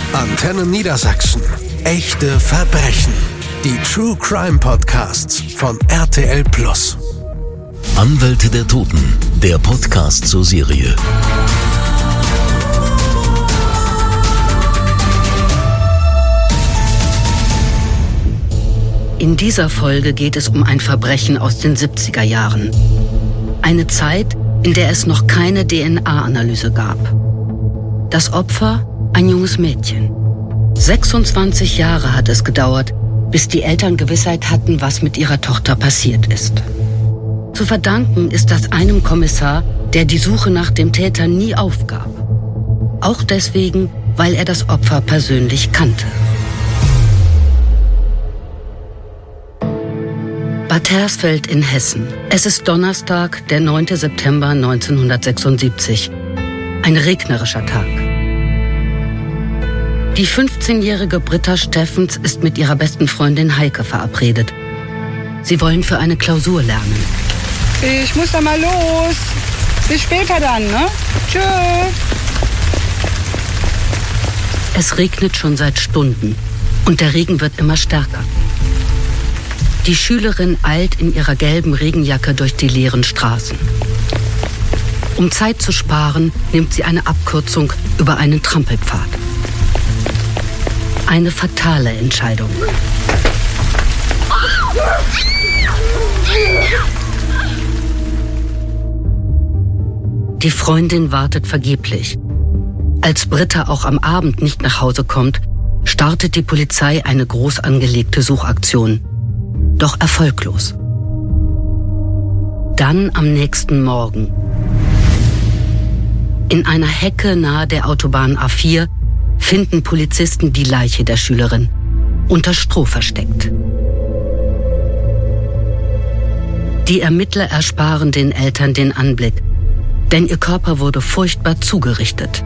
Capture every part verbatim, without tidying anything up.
Antenne Niedersachsen. Echte Verbrechen. Die True Crime Podcasts von R T L Plus. Anwälte der Toten. Der Podcast zur Serie. In dieser Folge geht es um ein Verbrechen aus den siebziger Jahren. Eine Zeit, in der es noch keine D N A-Analyse gab. Das Opfer, ein junges Mädchen. sechsundzwanzig Jahre hat es gedauert, bis die Eltern Gewissheit hatten, was mit ihrer Tochter passiert ist. Zu verdanken ist das einem Kommissar, der die Suche nach dem Täter nie aufgab. Auch deswegen, weil er das Opfer persönlich kannte. Bad Hersfeld in Hessen. Es ist Donnerstag, der neunte September neunzehnhundertsechsundsiebzig. Ein regnerischer Tag. Die fünfzehnjährige Britta Steffens ist mit ihrer besten Freundin Heike verabredet. Sie wollen für eine Klausur lernen. Ich muss da mal los. Bis später dann, ne? Tschö. Es regnet schon seit Stunden und der Regen wird immer stärker. Die Schülerin eilt in ihrer gelben Regenjacke durch die leeren Straßen. Um Zeit zu sparen, nimmt sie eine Abkürzung über einen Trampelpfad. Eine fatale Entscheidung. Die Freundin wartet vergeblich. Als Britta auch am Abend nicht nach Hause kommt, startet die Polizei eine groß angelegte Suchaktion. Doch erfolglos. Dann am nächsten Morgen. In einer Hecke nahe der Autobahn A vier finden Polizisten die Leiche der Schülerin, unter Stroh versteckt. Die Ermittler ersparen den Eltern den Anblick, denn ihr Körper wurde furchtbar zugerichtet.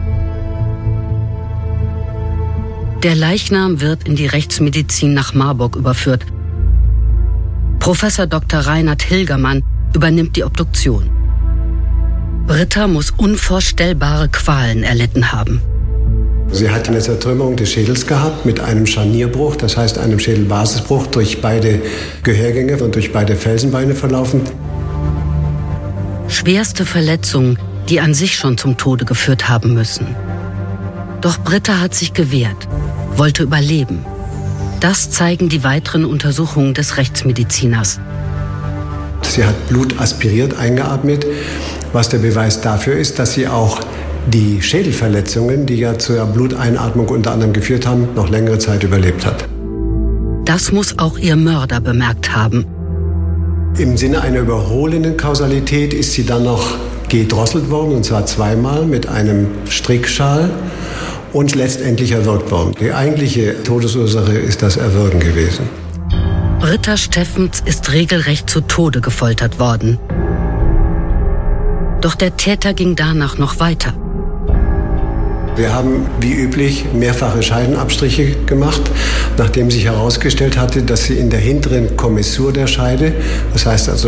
Der Leichnam wird in die Rechtsmedizin nach Marburg überführt. Professor Doktor Reinhard Hilgermann übernimmt die Obduktion. Britta muss unvorstellbare Qualen erlitten haben. Sie hat eine Zertrümmerung des Schädels gehabt mit einem Scharnierbruch, das heißt einem Schädelbasisbruch durch beide Gehörgänge und durch beide Felsenbeine verlaufen. Schwerste Verletzungen, die an sich schon zum Tode geführt haben müssen. Doch Britta hat sich gewehrt, wollte überleben. Das zeigen die weiteren Untersuchungen des Rechtsmediziners. Sie hat Blut aspiriert, eingeatmet, was der Beweis dafür ist, dass sie auch die Schädelverletzungen, die ja zur Bluteinatmung unter anderem geführt haben, noch längere Zeit überlebt hat. Das muss auch ihr Mörder bemerkt haben. Im Sinne einer überholenden Kausalität ist sie dann noch gedrosselt worden, und zwar zweimal mit einem Strickschal und letztendlich erwürgt worden. Die eigentliche Todesursache ist das Erwürgen gewesen. Britta Steffens ist regelrecht zu Tode gefoltert worden. Doch der Täter ging danach noch weiter. Wir haben, wie üblich, mehrfache Scheidenabstriche gemacht, nachdem sich herausgestellt hatte, dass sie in der hinteren Kommissur der Scheide, das heißt also